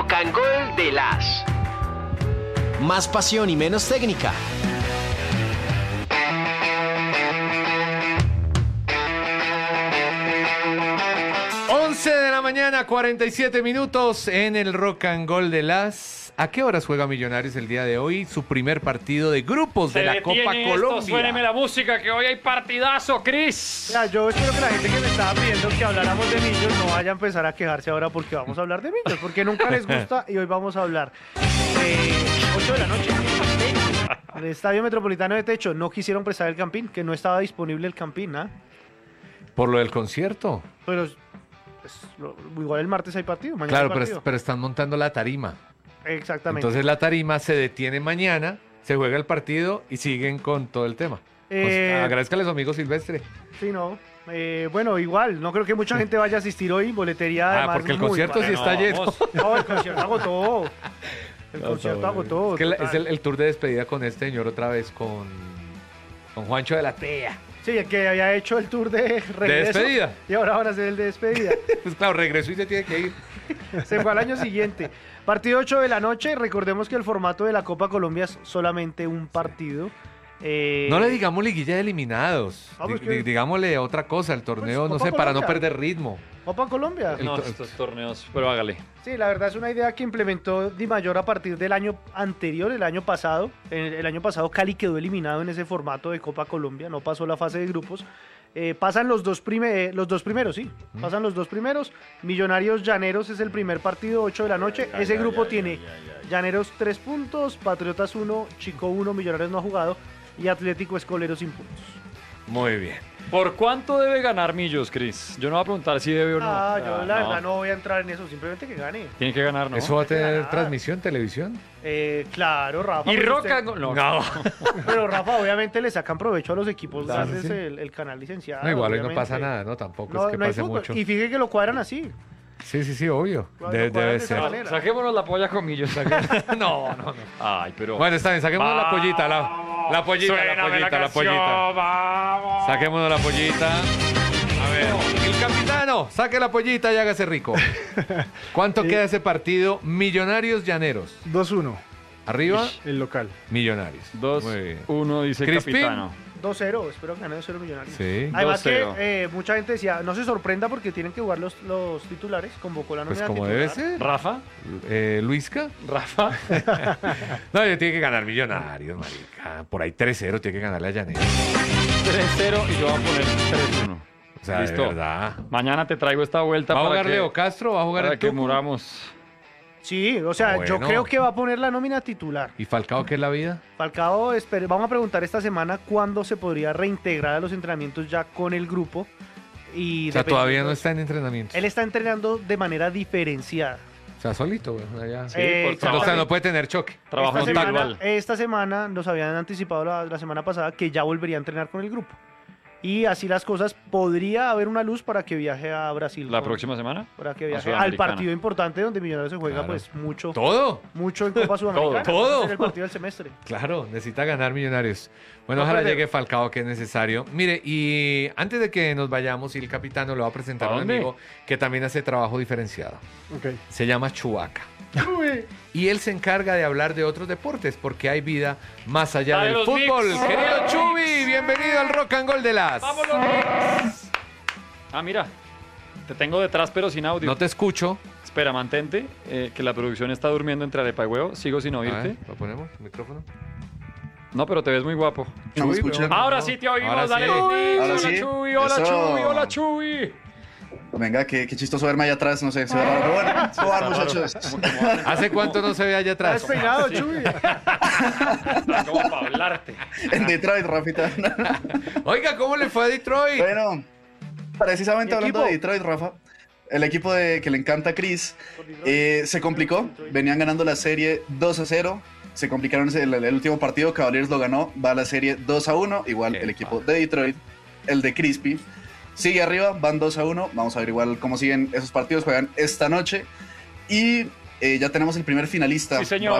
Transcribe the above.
Rock and Gold de las. Más pasión y menos técnica. De la mañana, 47 minutos en el Rock and Gold de las. ¿A qué horas juega Millonarios el día de hoy? Su primer partido de grupos de la Copa Colombia. Suéneme la música, que hoy hay partidazo, Cris. Ya, yo espero que la gente que me estaba pidiendo que habláramos de Millos no vaya a empezar a quejarse ahora porque vamos a hablar de Millos, porque nunca les gusta y hoy vamos a hablar. 8 de la noche. El Estadio Metropolitano de Techo no quisieron prestar el Campín, que no estaba disponible el Campín, ¿ah? Por lo del concierto. Pero igual el martes hay partido, mañana Claro, hay partido. pero están montando la tarima. Exactamente. Entonces la tarima se detiene mañana, se juega el partido y siguen con todo el tema. Agradezcale a su amigo Silvestre. Sí, no. Bueno, igual, no creo que mucha gente vaya a asistir hoy, boletería además porque el muy concierto sí está lleno. No, el concierto agotó. El concierto agotó. Es el tour de despedida con este señor otra vez, con Juancho de la Tea. Sí, el que había hecho el tour de regreso. De despedida. Y ahora van a hacer el de despedida. Pues claro, regresó y se tiene que ir. Se fue al año siguiente. Partido 8 de la noche. Recordemos que el formato de la Copa Colombia es solamente un partido. No le digamos liguilla de eliminados. Digámosle otra cosa, el torneo, Pues, no sé, Copa para no Colombia. perder ritmo. Copa Colombia. No, estos torneos, pero hágale. Sí, la verdad es una idea que implementó Di Mayor a partir del año anterior, el año pasado. El año pasado Cali quedó eliminado en ese formato de Copa Colombia, no pasó la fase de grupos. Pasan los dos primeros, sí. Pasan los dos primeros. Millonarios Llaneros es el primer partido, 8 de la noche. Ese grupo tiene Llaneros 3 puntos, Patriotas 1, Chico 1, Millonarios no ha jugado y Atlético Escolero sin puntos. Muy bien. ¿Por cuánto debe ganar Millos, Cris? Yo no voy a preguntar si debe o no. Yo la verdad no voy a entrar en eso, simplemente que gane. Tiene que ganar, ¿no? ¿Eso va a tener ganar. transmisión, televisión? Claro, Rafa. Y pero Roca... usted- No. Pero Rafa, obviamente le sacan provecho a los equipos Claro, grandes sí. el canal licenciado. No, igual hoy no obviamente. pasa nada, ¿no? Tampoco No, es que no hay pase fútbol. mucho. Y fíjate que lo cuadran así. Sí, obvio. Lo Debe cuadran de esa ser. manera. Saquémonos la polla con Millos. No. Ay, pero... Bueno, está bien, saquémonos la pollita, la pollita. Vamos. Saquémonos la pollita. A ver, el capitano, saque la pollita y hágase rico. ¿Cuánto queda ese partido? Millonarios Llaneros. 2-1, Arriba, el local. Millonarios. Muy bien. 2-1, dice el Crispín. capitano. 2-0, espero que gane 2-0 Millonarios. Sí. Además 2-0. que mucha gente decía, no se sorprenda porque tienen que jugar los titulares, convocó la Pues nómina como titular. debe ser. ¿Rafa? Luisca. ¿Rafa? No, tiene que ganar Millonarios, marica. Por ahí 3-0 tiene que ganarle a Llaneros. 3-0 y yo voy a poner 3-1. O sea, Listo. de verdad. Mañana te traigo esta vuelta ¿Va a para jugar que, Leo Castro? ¿Va a jugar para el que Tucu? muramos. Sí, o sea, yo Bueno. creo que va a poner la nómina titular. ¿Y Falcao qué es la vida? Falcao, vamos a preguntar esta semana cuándo se podría reintegrar a los entrenamientos ya con el grupo. Y O sea, dependiendo- todavía no está en entrenamiento. Él está entrenando de manera diferenciada. O sea, solito, güey. Allá. Sí, por O sea, no puede tener choque. Trabajo Esta semana nos habían anticipado la semana pasada que ya volvería a entrenar con el grupo. Y así las cosas, podría haber una luz para que viaje a Brasil. ¿La próxima semana? Para que a viaje al Sudamericana. partido importante donde Millonarios se juega Claro. pues mucho ¿Todo? en Copa Sudamericana. Todo. Es el partido del semestre. Claro, necesita ganar Millonarios. Bueno, No ojalá perder. llegue Falcao, que es necesario. Mire, y antes de que nos vayamos, y el capitano le va a presentar ¿A a un dónde? amigo que también hace trabajo diferenciado. Ok. Se llama Chubaca. Y él se encarga de hablar de otros deportes, porque hay vida más allá ¡La de del los fútbol. Knicks! Querido Chubi, bienvenido al Rock and Gold de las. Ah, mira. Te tengo detrás, pero sin audio. No te escucho. Espera, mantente, que la producción está durmiendo entre arepa y huevo. Sigo sin A oírte. ver, ¿lo ponemos? ¿Micrófono? No, pero te ves muy guapo. No me Chuy, escuchan. weón. Ahora No. sí te oímos, Ahora dale sí. los Knicks. Ahora Hola sí. Chuy, hola Eso. Chuy, hola Chuy. Venga, qué chistoso verme allá atrás, no sé, se ve raro. Pero bueno, ¿cómo van, muchachos? ¿Hace cuánto no se ve allá Está atrás? despeinado, Chuy. Está como para hablarte. En Detroit, Rafita. Oiga, ¿cómo le fue a Detroit? Bueno, precisamente ¿Y hablando equipo? de Detroit, Rafa, el equipo que le encanta a Chris, se complicó. Venían ganando la serie 2-0. Se complicaron el último partido, Cavaliers lo ganó, va a la serie 2-1, igual el equipo de Detroit, el de Crispy. Sigue arriba, van 2-1, vamos a ver igual cómo siguen esos partidos, juegan esta noche. Y ya tenemos el primer finalista. Sí, señor.